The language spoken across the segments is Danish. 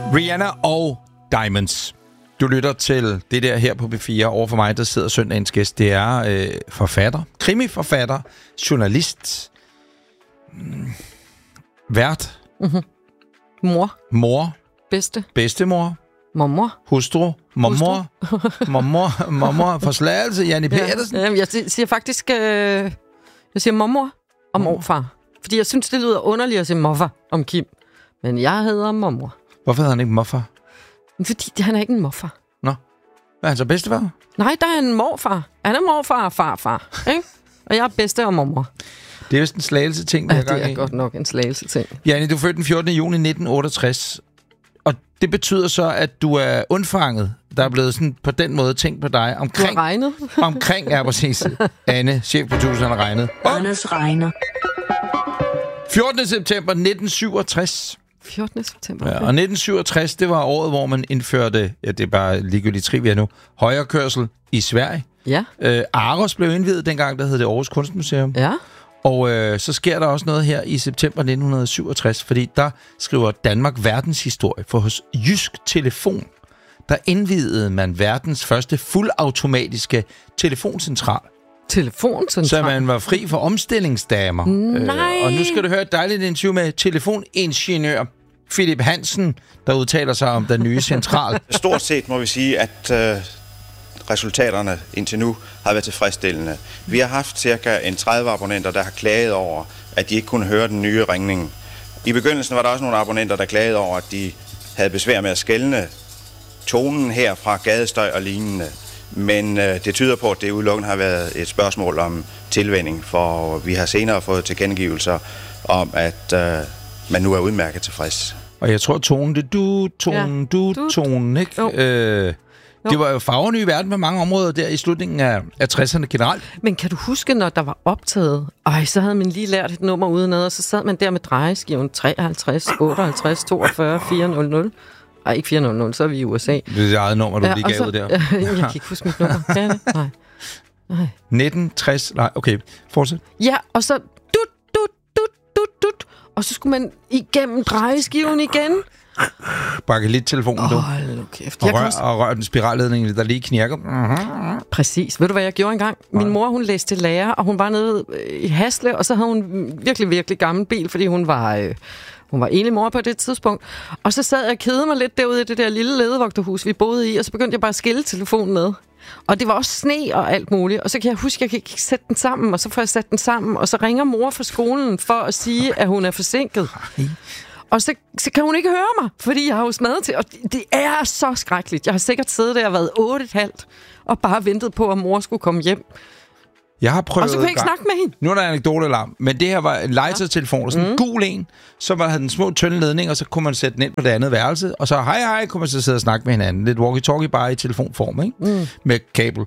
Rihanna og Diamonds. Du lytter til det der her på B4. Over for mig, der sidder søndagens gæst. Det er forfatter, krimiforfatter, journalist, vært. Mm-hmm. Mor. Bedstemor. Mormor. Hustru. Mormor. Forslagelse. Janni Pedersen. Ja, jeg siger faktisk... jeg siger mormor og morfar. Fordi jeg synes, det lyder underligt at sige morfar om Kim. Men jeg hedder mormor. Hvorfor hedder han ikke morfar? Fordi han er ikke en morfar. Nå. Hvad er han så bedstefar? Nej, der er en morfar. Han er morfar og farfar. Ikke? Og jeg er bedste og mormor. Det er vist en slagelse-ting. Ja, det er godt nok en slagelse-ting. Janni, du er født den 14. juni 1968. Og det betyder så, at du er undfanget. Der er blevet sådan på den måde tænkt på dig. Du har regnet? Omkring, ja, præcis. Anne, chefproducer, har regnet. Anders regner. 14. september 1967. 14. september. Okay. Ja, og 1967, det var året, hvor man indførte, ja, det er bare ligegyldigt trivia nu, højrekørsel i Sverige. Ja. Aros blev indviet dengang, der hed det Aarhus Kunstmuseum. Ja. Og så sker der også noget her i september 1967, fordi der skriver Danmark verdenshistorie, for hos Jysk Telefon, der indvidede man verdens første fuldautomatiske telefoncentral. Så man var fri for omstillingsdamer. Nej. Og nu skal du høre et dejligt interview med telefoningeniør Philip Hansen, der udtaler sig om den nye central. Stort set må vi sige, at resultaterne indtil nu har været tilfredsstillende. Vi har haft cirka 30 abonnenter, der har klaget over, at de ikke kunne høre den nye ringning. I begyndelsen var der også nogle abonnenter, der klagede over, at de havde besvær med at skelne tonen her fra gadestøj og lignende. Men det tyder på, at det udelukkende har været et spørgsmål om tilvænning, for vi har senere fået tilkendegivelser om, at man nu er udmærket tilfreds. Og jeg tror, tonen, det du-tonen, ikke? Det var jo farverne i verden på mange områder der i slutningen af 60'erne generelt. Men kan du huske, når der var optaget? Så havde man lige lært et nummer udenad, og så sad man der med drejeskiven 53, 58, 42, 400. Ej, ikke 400, så er vi i USA. Det er det eget nummer, du lige gav ud der. Jeg kan ikke huske mit nummer. Kan det? Nej. 1960. Nej, okay. Fortsæt. Ja, og så dut. Og så skulle man igennem drejeskiven igen. Bakke lidt telefonen, du. Hold nu kæft. Og rør den spiralledning, der lige knirker. Præcis. Ved du, hvad jeg gjorde engang? Min mor, hun læste til lærer, og hun var nede i Hasle, og så havde hun virkelig gammel bil, fordi hun var enlig mor på det tidspunkt. Og så sad jeg og kedede mig lidt derude i det der lille ledevogterhus, vi boede i, og så begyndte jeg bare at skille telefonen med. Og det var også sne og alt muligt. Og så kan jeg huske, at jeg kan ikke sætte den sammen, og så får jeg sat den sammen, og så ringer mor fra skolen for at sige, at hun er forsinket. Og så kan hun ikke høre mig, fordi jeg har jo smadret til. Og det er så skrækkeligt. Jeg har sikkert siddet der og været 8,5 og bare ventet på, at mor skulle komme hjem. Jeg har prøvet. Og så kunne jeg ikke snakke med hende. Nu er der en anekdote-alarm, men det her var en legetøjstelefon, sådan en gul en. Så havde den små tynde ledning, og så kunne man sætte den ind på det andet værelse. Og så hej, kunne man så sidde og snakke med hinanden. Lidt walkie-talkie bare i telefonform, ikke? Med kabel.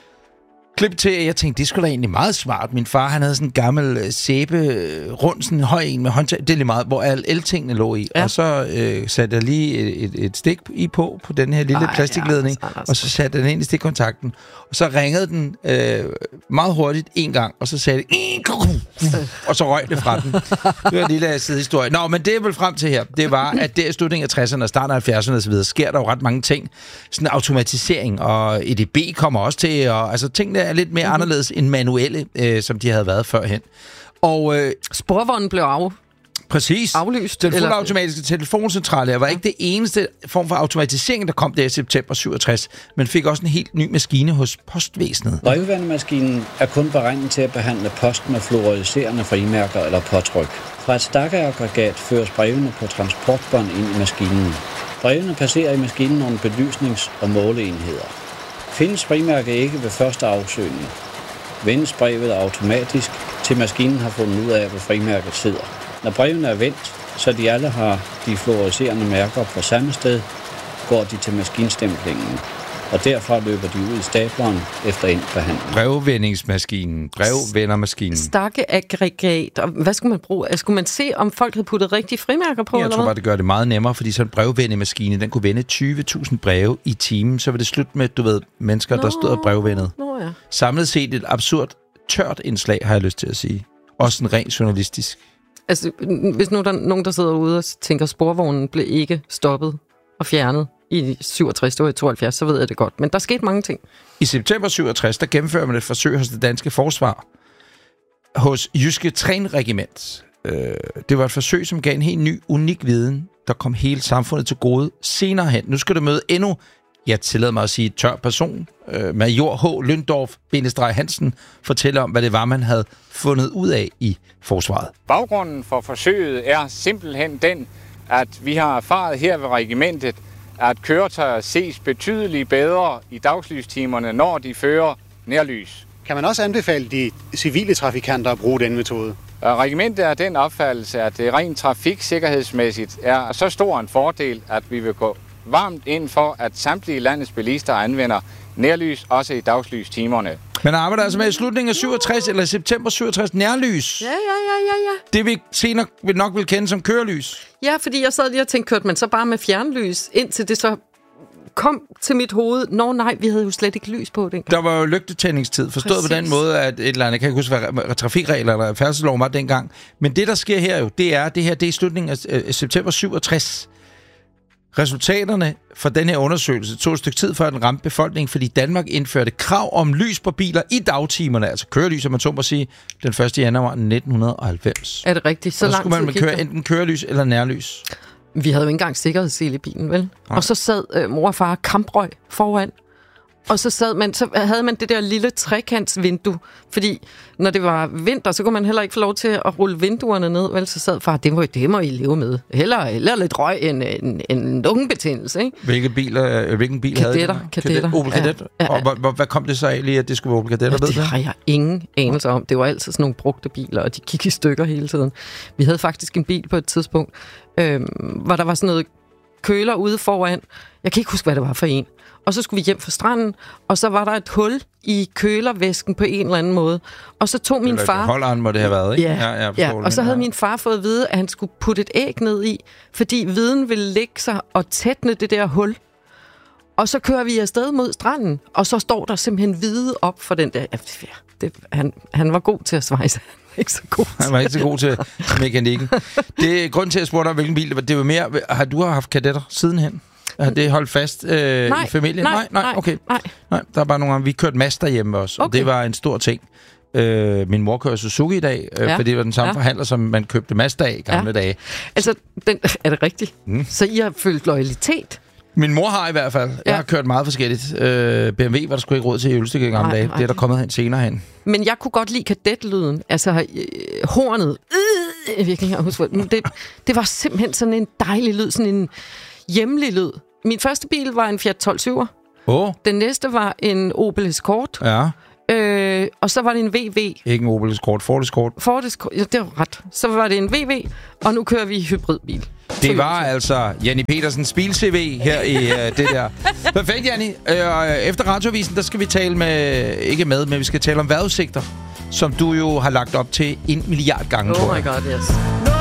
Klip til, at jeg tænkte, det skulle da egentlig meget smart. Min far, han havde sådan en gammel sæbe, rund, sådan en høj en med håndtag. Det er lige meget, hvor alle eltingene lå i. Ja. Og så satte jeg lige et stik i på den her lille plastikledning. Og så satte jeg den ind i stikkontakten. Og så ringede den meget hurtigt en gang, og så sagde det, og så røg det fra den. Det var en lille sidehistorie. Nå, men det er vel frem til her. Det var, at det i slutningen af 60'erne og starten af 70'erne og så videre, sker der jo ret mange ting. Sådan automatisering, og EDB kommer også til, og altså tingene er lidt mere anderledes end manuelle, som de havde været førhen. Og sporvognen blev præcis. Aflyst. Den fuldautomatiske telefoncentral her var ikke det eneste form for automatisering, der kom der i september 67, men fik også en helt ny maskine hos postvæsenet. Brevvandemaskinen er kun beregnet til at behandle post med fluoriserende frimærker eller påtryk. Fra et stakkeaggregat føres brevene på transportbånd ind i maskinen. Brevene passerer i maskinen nogle belysnings- og måleenheder. Findes frimærke ikke ved første afsøgning, vendes brevet automatisk, til maskinen har fundet ud af, hvor frimærket sidder. Når brevene er vendt, så de alle har de fluoriserende mærker på samme sted, går de til maskinstemplingen, og derfra løber de ud i stapleren efter endt behandling. Brevvendermaskinen. Stakkeaggregat. Og hvad skulle man bruge? Skulle man se, om folk havde puttet rigtige frimærker på? Jeg tror bare, det gør det meget nemmere, fordi sådan en brevvendemaskine, den kunne vende 20.000 breve i timen. Så var det slut med, mennesker, der stod og brevvendede. Ja. Samlet set et absurd tørt indslag, har jeg lyst til at sige. Også en rent journalistisk. Altså, hvis nu der er nogen, der sidder ude og tænker, sporvognen blev ikke stoppet, og fjernet i 67, det var i 72, så ved jeg det godt. Men der skete mange ting. I september 67, der gennemfører man et forsøg hos det danske forsvar, hos Jyske Trænregiment. Det var et forsøg, som gav en helt ny, unik viden, der kom hele samfundet til gode senere hen. Nu skal du møde endnu, jeg tillader mig at sige, tør person. Major H. Lyndorf-Hansen fortæller om, hvad det var, man havde fundet ud af i forsvaret. Baggrunden for forsøget er simpelthen den, at vi har erfaret her ved regimentet, at køretøjer ses betydeligt bedre i dagslystimerne, når de fører nærlys. Kan man også anbefale de civile trafikanter at bruge den metode? Regimentet er den opfattelse, at det rent trafiksikkerhedsmæssigt er så stor en fordel, at vi vil gå varmt ind for, at samtlige landets bilister anvender nærlys, også i dagslystimerne. Man arbejder altså med i slutningen af 67, eller september 67, nærlys. Ja. Det vi senere nok vil kende som kørelys. Ja, fordi jeg sad lige og tænkte, kørte man så bare med fjernlys, indtil det så kom til mit hoved. Nej, vi havde jo slet ikke lys på dengang. Der var jo lygtetændingstid, forstået på den måde, at et eller andet, jeg kan ikke huske, hvad trafikregler eller færdselsloven var dengang. Men det, der sker her jo, det er i slutningen af september 67. Resultaterne for den her undersøgelse tog et stykke tid, før den ramte befolkningen, fordi Danmark indførte krav om lys på biler i dagtimerne, altså kørelys, som man så må sige, den 1. januar 1990. Er det rigtigt? Så skulle man køre enten kørelys eller nærlys. Vi havde jo ikke engang sikkerhedssele i bilen, vel? Nej. Og så sad mor og far kamprøg foran. Og så havde man det der lille trekantsvindue, fordi når det var vinter, så kunne man heller ikke få lov til at rulle vinduerne ned, vel? Så sad far, det må I leve med. Heller lidt røg end lungebetændelse, ikke? Hvilken bil havde det? Kadetter. Opel Kadett. Ja. Og hvad kom det så af lige, at det skulle være Opel Kadetter? Det har jeg ingen anelse om. Det var altid sådan nogle brugte biler, og de gik i stykker hele tiden. Vi havde faktisk en bil på et tidspunkt, hvor der var sådan noget køler ude foran. Jeg kan ikke huske, hvad det var for en. Og så skulle vi hjem fra stranden, og så var der et hul i kølervæsken på en eller anden måde. Og så tog min far... Holderen må det have været, ikke? Ja, og så havde min far fået at vide, at han skulle putte et æg ned i, fordi viden ville lægge sig og tætne det der hul. Og så kører vi afsted mod stranden, og så står der simpelthen hvide op for den der... Han var god til at svejse. Han var ikke så god til mekanikken. Det er grund til at spørge dig, hvilken bil det var mere... Har du haft kadetter sidenhen? Har det holdt fast i familien? Nej, okay. Nej, der er bare nogle gange, vi kørte Mazda hjemme også, og det var en stor ting. Min mor kører Suzuki i dag, fordi det var den samme forhandler, som man købte Mazda af i gamle dage. Altså, er det rigtigt? Så I har følt loyalitet? Min mor har i hvert fald. Jeg har kørt meget forskelligt. BMW var der sgu ikke råd til i ølstykke i gamle dage. Det er der kommet hen senere hen. Men jeg kunne godt lide kadetlyden. Altså, hornet. Jeg virkelig ikke huske, det var simpelthen sådan en dejlig lyd, sådan en hjemlig lyd. Min første bil var en Fiat 12-7'er. Den næste var en Opel Escort. Ja. Og så var det en VW. Ikke en Opel Escort, Ford Escort. Ja, det var ret. Så var det en VW, og nu kører vi i hybridbil. Det var altså Janni Petersens bil-CV her i det der. Perfekt, Janni. Efter Radioavisen, der skal vi tale men vi skal tale om vejrudsigter, som du jo har lagt op til 1 milliard gange. Oh my god, yes.